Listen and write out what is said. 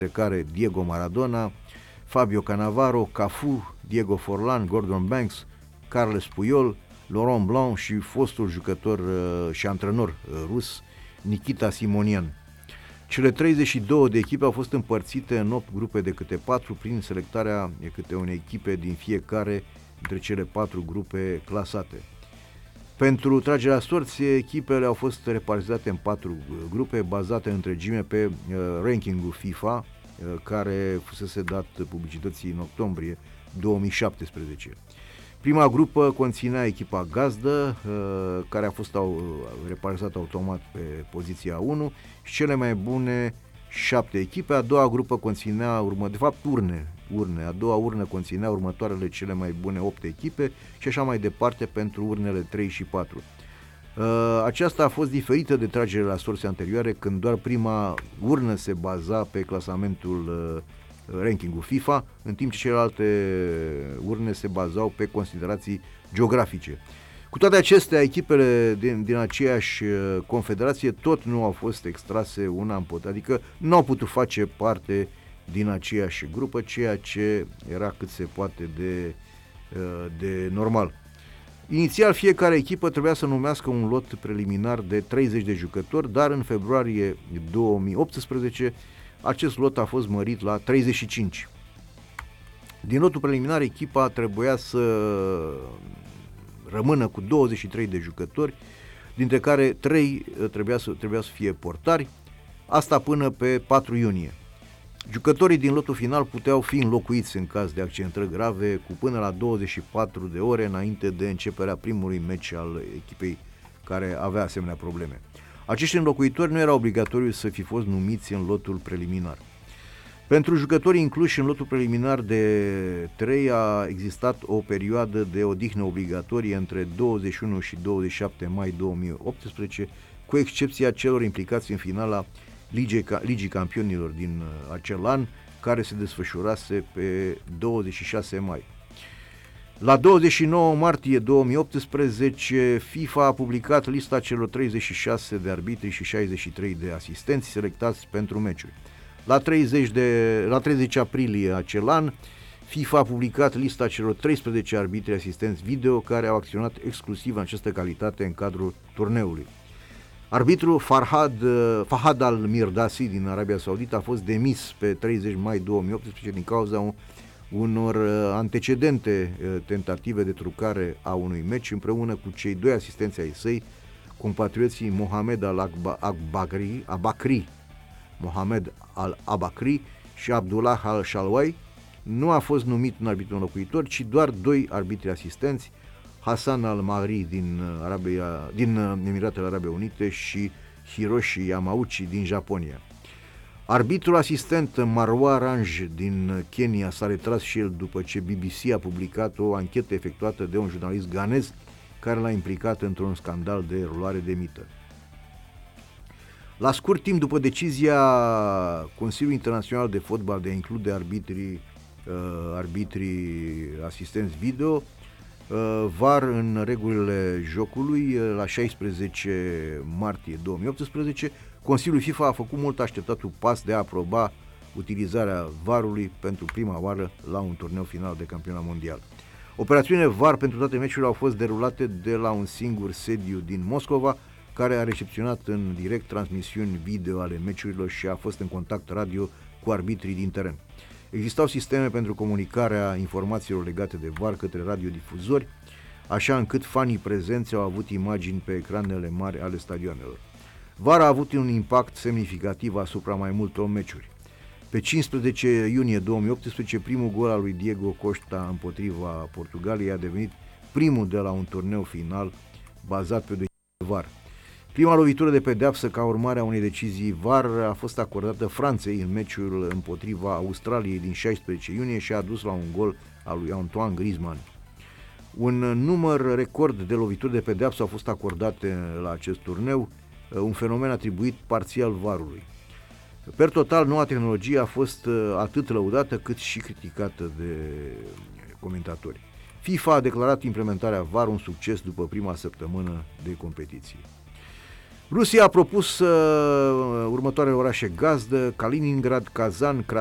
care Diego Maradona, Fabio Cannavaro, Cafu, Diego Forlan, Gordon Banks, Carles Puyol, Laurent Blanc și fostul jucător și antrenor rus Nikita Simonian. Cele 32 de echipe au fost împărțite în 8 grupe de câte 4 prin selectarea de câte unei echipe din fiecare dintre cele 4 grupe clasate. Pentru tragerea sorții, echipele au fost repartizate în 4 grupe bazate în întregime pe rankingul FIFA, care fusese dat publicității în octombrie 2017. Prima grupă conținea echipa gazdă, care a fost repartizată automat pe poziția 1 și cele mai bune 7 echipe. A doua grupă conținea, urne. A doua urnă conținea următoarele cele mai bune 8 echipe și așa mai departe pentru urnele 3 și 4. Aceasta a fost diferită de tragerile la sorți anterioare, când doar prima urnă se baza pe clasamentul rankingul FIFA, în timp ce celelalte urne se bazau pe considerații geografice. Cu toate acestea, echipele din aceeași confederație tot nu au fost extrase una în pot, adică nu au putut face parte din aceeași grupă, ceea ce era cât se poate de normal. Inițial, fiecare echipă trebuia să numească un lot preliminar de 30 de jucători, dar în februarie 2018 acest lot a fost mărit la 35. Din lotul preliminar, echipa trebuia să rămână cu 23 de jucători, dintre care 3 trebuia să fie portari, asta până pe 4 iunie. Jucătorii din lotul final puteau fi înlocuiți în caz de accidentări grave cu până la 24 de ore înainte de începerea primului meci al echipei care avea asemenea probleme. Acești înlocuitori nu era obligatoriu să fi fost numiți în lotul preliminar. Pentru jucătorii incluși în lotul preliminar de 3 a existat o perioadă de odihnă obligatorie între 21 și 27 mai 2018, cu excepția celor implicați în finala Ligii Campionilor din acel an, care se desfășurase pe 26 mai. La 29 martie 2018, FIFA a publicat lista celor 36 de arbitri și 63 de asistenți selectați pentru meciuri. La 30 aprilie acel an, FIFA a publicat lista celor 13 arbitri asistenți video care au acționat exclusiv în această calitate în cadrul turneului. Arbitrul Fahad Al-Mirdasi din Arabia Saudită a fost demis pe 30 mai 2018 din cauza unor antecedente tentative de trucare a unui meci împreună cu cei 2 asistenți ai săi, compatrioții Mohamed Al-Abakri și Abdullah Al-Shalwai. Nu a fost numit un arbitru înlocuitor, ci doar 2 arbitri asistenți, Hassan Al-Mahri din Emiratele Arabe Unite și Hiroshi Yamauchi din Japonia. Arbitrul asistent Marwa Ranj din Kenya s-a retras și el după ce BBC a publicat o anchetă efectuată de un jurnalist ghanez care l-a implicat într-un scandal de rulare de mită. La scurt timp după decizia Consiliului Internațional de Fotbal de a include arbitrii asistenți video, VAR în regulile jocului, la 16 martie 2018, Consiliul FIFA a făcut mult așteptatul pas de a aproba utilizarea VAR-ului pentru prima oară la un turneu final de campionat mondial. Operațiunile VAR pentru toate meciurile au fost derulate de la un singur sediu din Moscova, care a recepționat în direct transmisiuni video ale meciurilor și a fost în contact radio cu arbitrii din teren. Existau sisteme pentru comunicarea informațiilor legate de VAR către radiodifuzori, așa încât fanii prezenți au avut imagini pe ecranele mari ale stadioanelor. VAR a avut un impact semnificativ asupra mai multor meciuri. Pe 15 iunie 2018, primul gol al lui Diego Costa împotriva Portugaliei a devenit primul de la un turneu final bazat pe decizii VAR. Prima lovitură de pedeapsă ca urmare a unei decizii VAR a fost acordată Franței în meciul împotriva Australiei din 16 iunie și a dus la un gol al lui Antoine Griezmann. Un număr record de lovituri de pedeapsă au fost acordate la acest turneu, un fenomen atribuit parțial VAR-ului. Per total, noua tehnologie a fost atât lăudată cât și criticată de comentatori. FIFA a declarat implementarea VAR un succes după prima săptămână de competiție. Rusia a propus următoarele orașe gazdă: Kaliningrad, Kazan,